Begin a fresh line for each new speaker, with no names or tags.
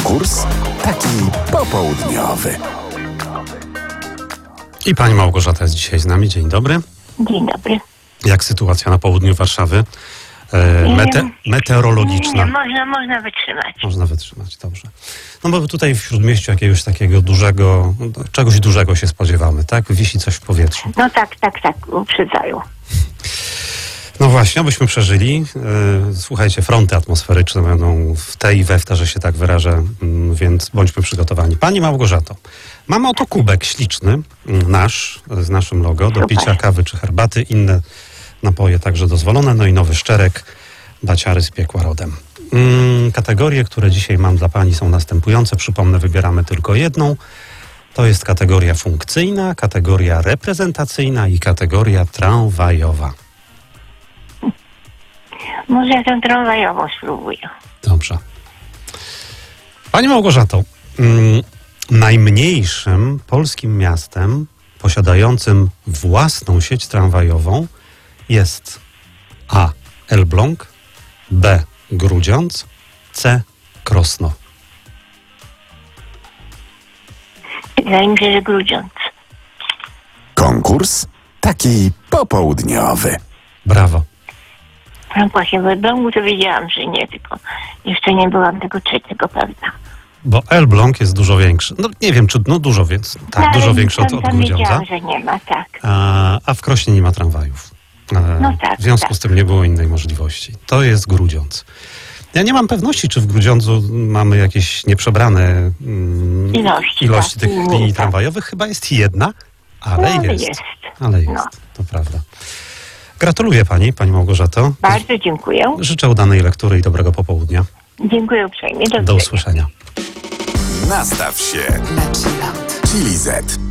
Konkurs taki popołudniowy.
I pani Małgorzata jest dzisiaj z nami. Dzień dobry.
Dzień dobry.
Jak sytuacja na południu Warszawy? Meteorologiczna.
Nie, można wytrzymać.
Można wytrzymać, dobrze. No bo tutaj w Śródmieściu jakiegoś takiego dużego, czegoś dużego się spodziewamy, tak? Wisi coś w powietrzu.
No tak, uprzedzają.
No właśnie, abyśmy przeżyli. Słuchajcie, fronty atmosferyczne będą w te i we w te, że się tak wyrażę, więc bądźmy przygotowani. Pani Małgorzato, mamy oto kubek śliczny, nasz, z naszym logo, do picia kawy czy herbaty, inne napoje także dozwolone, no i nowy szczerek, baciary z piekła rodem. Kategorie, które dzisiaj mam dla pani, są następujące. Przypomnę, wybieramy tylko jedną. To jest kategoria funkcyjna, kategoria reprezentacyjna i kategoria tramwajowa.
Może ja tę tramwajową spróbuję.
Dobrze. Pani Małgorzato, najmniejszym polskim miastem posiadającym własną sieć tramwajową jest A. Elbląg, B. Grudziądz, C. Krosno.
Wydaje mi się, że Grudziądz.
Konkurs taki popołudniowy.
Brawo.
No właśnie, w Elblągu to wiedziałam, że nie, tylko jeszcze nie byłam tego trzeciego, prawda?
Bo Elbląg jest dużo większy. No nie wiem, czy dużo, więc tak,
no,
dużo większy od Grudziądza.
Wiedziałam, że nie ma, tak.
A w Krośnie nie ma tramwajów.
No tak,
w związku z tym nie było innej możliwości. To jest Grudziądz. Ja nie mam pewności, czy w Grudziądzu mamy jakieś nieprzebrane ilości tych linii tramwajowych. Chyba jest jedna, ale jest. Ale jest, to prawda. Gratuluję pani Małgorzato.
Bardzo dziękuję.
Życzę udanej lektury i dobrego popołudnia.
Dziękuję uprzejmie.
Do usłyszenia.
Nastaw się na Chili Z.